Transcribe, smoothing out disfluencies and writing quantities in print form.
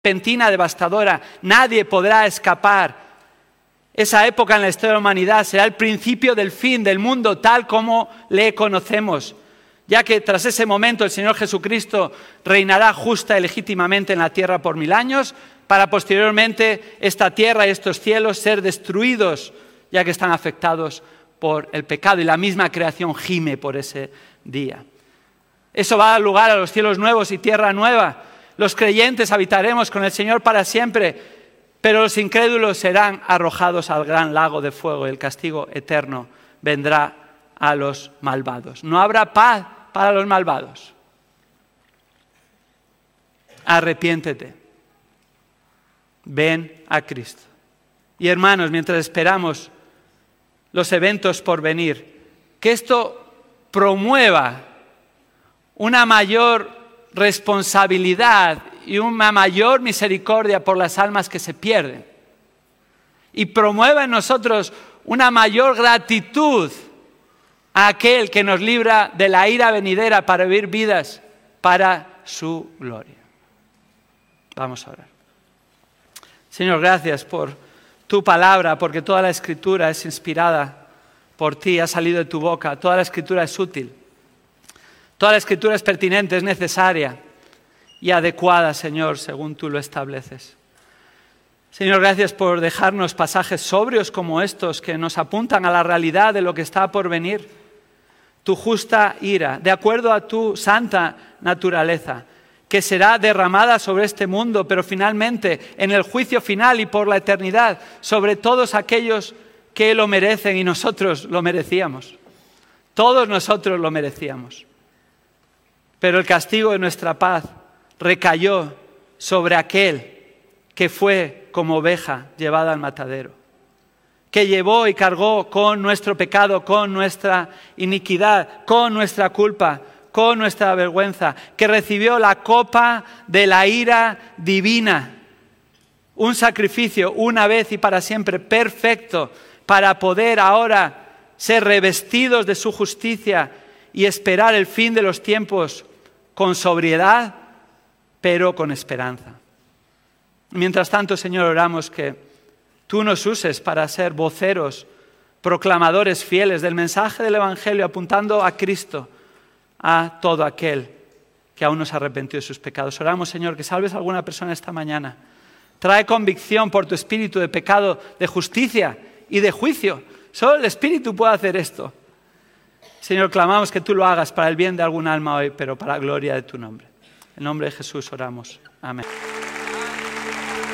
repentina, devastadora. Nadie podrá escapar. Esa época en la historia de la humanidad será el principio del fin del mundo tal como le conocemos, ya que tras ese momento el Señor Jesucristo reinará justa y legítimamente en la tierra por 1000 años, para posteriormente esta tierra y estos cielos ser destruidos, ya que están afectados por el pecado y la misma creación gime por ese día. Eso va a dar lugar a los cielos nuevos y tierra nueva. Los creyentes habitaremos con el Señor para siempre, pero los incrédulos serán arrojados al gran lago de fuego y el castigo eterno vendrá a los malvados. No habrá paz para los malvados. Arrepiéntete. Ven a Cristo. Y hermanos, mientras esperamos los eventos por venir, que esto promueva una mayor responsabilidad y una mayor misericordia por las almas que se pierden. Y promueva en nosotros una mayor gratitud a aquel que nos libra de la ira venidera para vivir vidas para su gloria. Vamos a orar. Señor, gracias por tu palabra, porque toda la Escritura es inspirada por ti, ha salido de tu boca. Toda la Escritura es útil. Toda la Escritura es pertinente, es necesaria y adecuada, Señor, según tú lo estableces. Señor, gracias por dejarnos pasajes sobrios como estos que nos apuntan a la realidad de lo que está por venir. Tu justa ira, de acuerdo a tu santa naturaleza, que será derramada sobre este mundo, pero finalmente, en el juicio final y por la eternidad, sobre todos aquellos que lo merecen y nosotros lo merecíamos. Todos nosotros lo merecíamos. Pero el castigo de nuestra paz recayó sobre aquel que fue como oveja llevada al matadero, que llevó y cargó con nuestro pecado, con nuestra iniquidad, con nuestra culpa, con nuestra vergüenza, que recibió la copa de la ira divina, un sacrificio una vez y para siempre perfecto, para poder ahora ser revestidos de su justicia y esperar el fin de los tiempos con sobriedad, pero con esperanza. Mientras tanto, Señor, oramos que tú nos uses para ser voceros, proclamadores fieles del mensaje del Evangelio, apuntando a Cristo, a todo aquel que aún no se ha arrepentido de sus pecados. Oramos, Señor, que salves a alguna persona esta mañana. Trae convicción por tu Espíritu de pecado, de justicia y de juicio. Solo el Espíritu puede hacer esto. Señor, clamamos que tú lo hagas para el bien de algún alma hoy, pero para la gloria de tu nombre. En nombre de Jesús oramos. Amén.